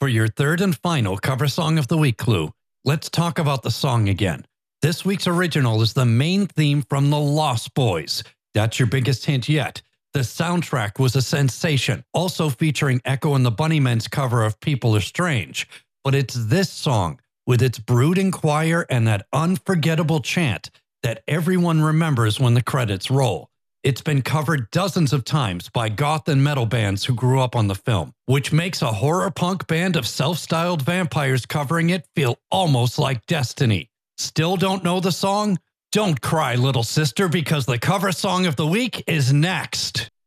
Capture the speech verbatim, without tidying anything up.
for your third and final cover song of the week clue. Let's talk about the song again. This week's original is the main theme from The Lost Boys. That's your biggest hint yet. The soundtrack was a sensation, also featuring Echo and the Bunnymen's cover of People Are Strange. But it's this song, with its brooding choir and that unforgettable chant, that everyone remembers when the credits roll. It's been covered dozens of times by goth and metal bands who grew up on the film, which makes a horror punk band of self-styled vampires covering it feel almost like destiny. Still don't know the song? Don't cry, little sister, because the cover song of the week is next.